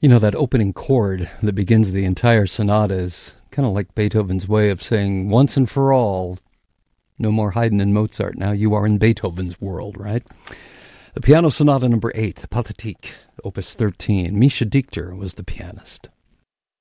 You know, that opening chord that begins the entire sonata is kind of like Beethoven's way of saying, once and for all, no more Haydn and Mozart. Now you are in Beethoven's world, right? The Piano Sonata number 8, Pathétique, Opus 13. Misha Dichter was the pianist.